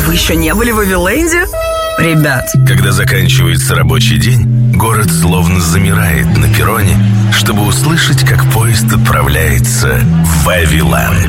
Вы еще не были в Вавиленде? Ребят. Когда заканчивается рабочий день, город словно замирает на перроне, чтобы услышать, как поезд отправляется в Вавиланд.